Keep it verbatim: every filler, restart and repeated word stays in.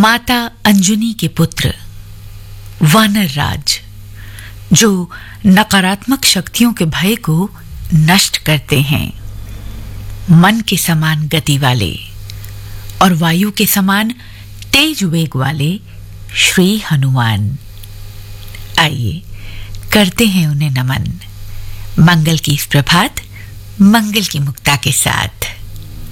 माता अंजुनी के पुत्र वानर राज, जो नकारात्मक शक्तियों के भय को नष्ट करते हैं, मन के समान गति वाले और वायु के समान तेज वेग वाले श्री हनुमान। आइए करते हैं उन्हें नमन। मंगल की इस प्रभात, मंगल की मुक्ता के साथ।